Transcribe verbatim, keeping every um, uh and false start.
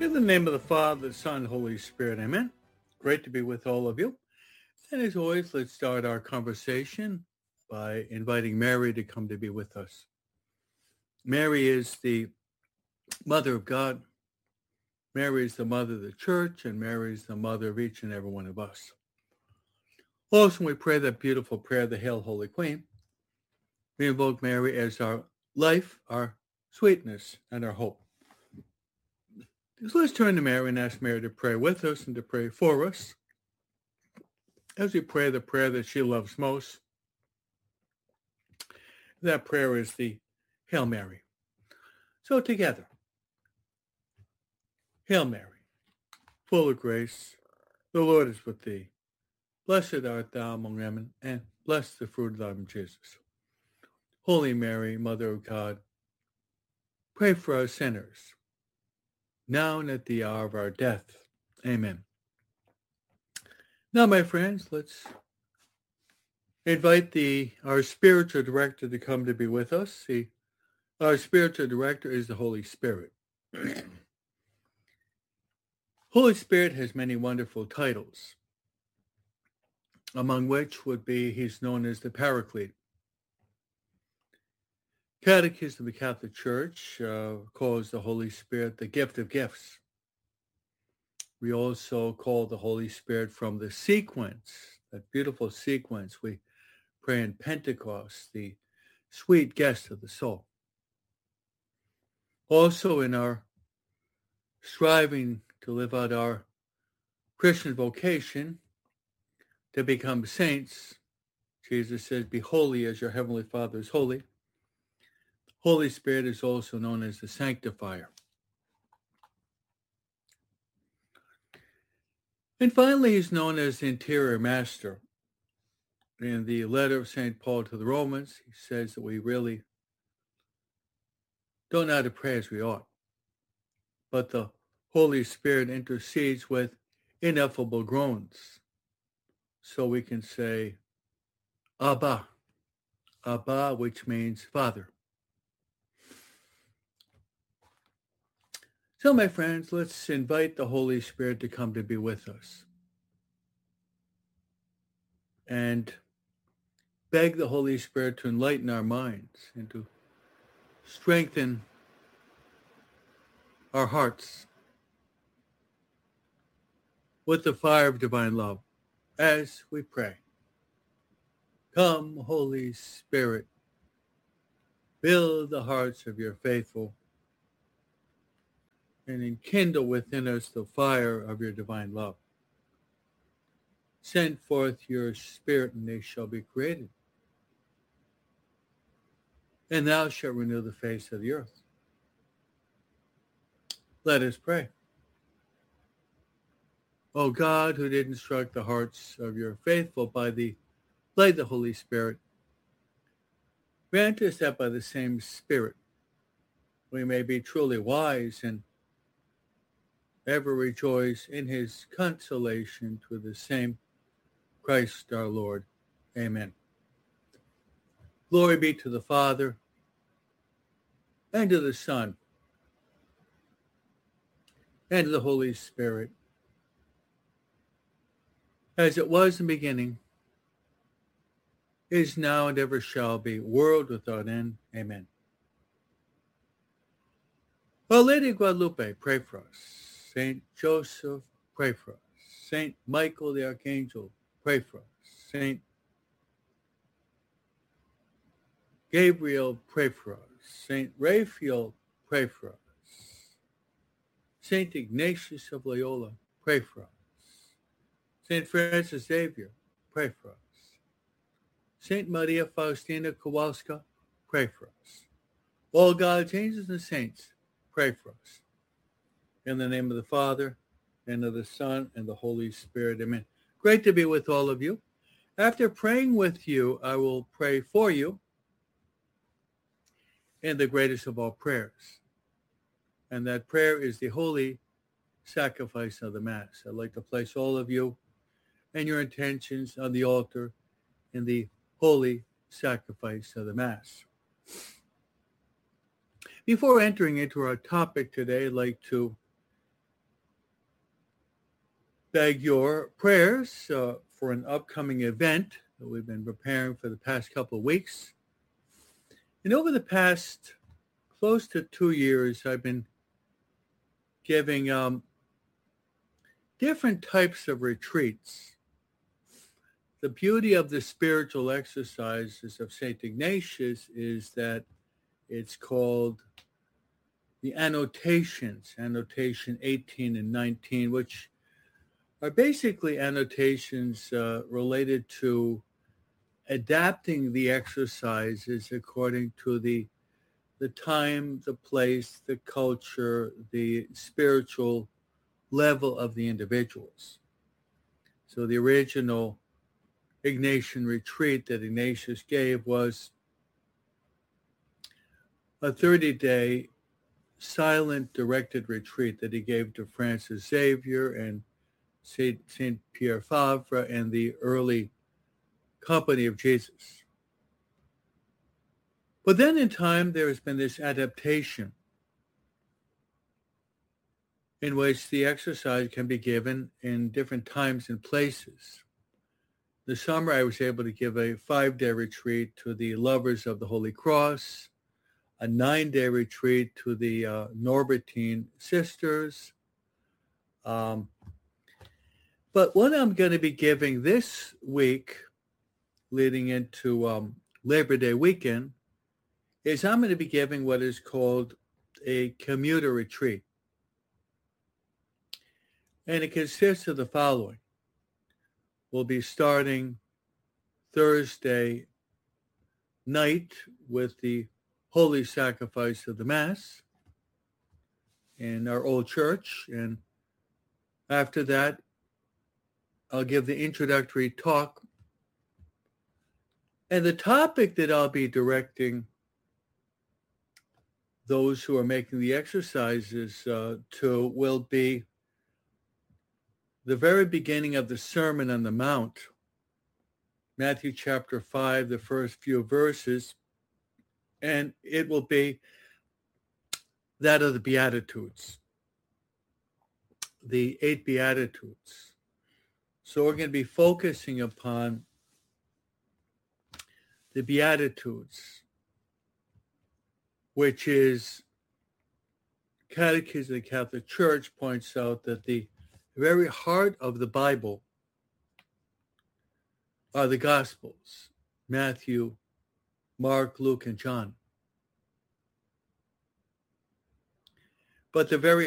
In the name of the Father, the Son, Holy Spirit, amen. Great to be with all of you. And as always, let's start our conversation by inviting Mary to come to be with us. Mary is the Mother of God. Mary is the Mother of the Church, and Mary is the Mother of each and every one of us. Also, we pray that beautiful prayer, the Hail, Holy Queen. We invoke Mary as our life, our sweetness, and our hope. So let's turn to Mary and ask Mary to pray with us and to pray for us as we pray the prayer that she loves most. That prayer is the Hail Mary. So together, Hail Mary, full of grace, the Lord is with thee. Blessed art thou among women, and blessed the fruit of thy womb, Jesus. Holy Mary, Mother of God, pray for us sinners, now and at the hour of our death. Amen. Now, my friends, let's invite the our spiritual director to come to be with us. The, our spiritual director is the Holy Spirit. Holy Spirit has many wonderful titles, among which would be he's known as the Paraclete. Catechism of the Catholic Church uh, calls the Holy Spirit the gift of gifts. We also call the Holy Spirit from the sequence, that beautiful sequence we pray in Pentecost, the sweet guest of the soul. Also in our striving to live out our Christian vocation to become saints, Jesus says, be holy as your heavenly Father is holy. Holy Spirit is also known as the Sanctifier. And finally, he's known as the Interior Master. In the letter of Saint Paul to the Romans, he says that we really don't know how to pray as we ought, but the Holy Spirit intercedes with ineffable groans. So we can say, Abba, Abba, which means Father. So, my friends, let's invite the Holy Spirit to come to be with us and beg the Holy Spirit to enlighten our minds and to strengthen our hearts with the fire of divine love as we pray. Come, Holy Spirit, fill the hearts of your faithful and enkindle within us the fire of your divine love. Send forth your Spirit, and they shall be created. And thou shalt renew the face of the earth. Let us pray. O God, who did instruct the hearts of your faithful by the light of the Holy Spirit, grant us that by the same Spirit we may be truly wise and ever rejoice in his consolation through the same Christ our Lord. Amen. Glory be to the Father, and to the Son, and to the Holy Spirit, as it was in the beginning, is now, and ever shall be, world without end. Amen. Our Lady of Guadalupe, pray for us. Saint Joseph, pray for us. Saint Michael the Archangel, pray for us. Saint Gabriel, pray for us. Saint Raphael, pray for us. Saint Ignatius of Loyola, pray for us. Saint Francis Xavier, pray for us. Saint Maria Faustina Kowalska, pray for us. All God's angels and saints, pray for us. In the name of the Father, and of the Son, and the Holy Spirit. Amen. Great to be with all of you. After praying with you, I will pray for you in the greatest of all prayers. And that prayer is the holy sacrifice of the Mass. I'd like to place all of you and your intentions on the altar in the holy sacrifice of the Mass. Before entering into our topic today, I'd like to beg your prayers uh, for an upcoming event that we've been preparing for the past couple of weeks. And over the past close to two years, I've been giving um, different types of retreats. The beauty of the spiritual exercises of Saint Ignatius is that it's called the annotations, annotation eighteen and nineteen, which are basically annotations uh, related to adapting the exercises according to the the time, the place, the culture, the spiritual level of the individuals. So the original Ignatian retreat that Ignatius gave was a thirty-day silent directed retreat that he gave to Francis Xavier and Saint Pierre Fabre and the early Company of Jesus. But then in time, there has been this adaptation in which the exercise can be given in different times and places. This summer, I was able to give a five-day retreat to the Lovers of the Holy Cross, a nine-day retreat to the uh, Norbertine Sisters. Um, but what I'm going to be giving this week, leading into um, Labor Day weekend, is I'm going to be giving what is called a commuter retreat. And it consists of the following. We'll be starting Thursday night with the Holy Sacrifice of the Mass in our old church. And after that, I'll give the introductory talk. And the topic that I'll be directing those who are making the exercises uh, to will be the very beginning of the Sermon on the Mount, Matthew chapter five, the first few verses, and it will be that of the Beatitudes, the eight Beatitudes. So we're going to be focusing upon the Beatitudes, which is, Catechism of the Catholic Church points out that the very heart of the Bible are the Gospels, Matthew, Mark, Luke, and John. But the very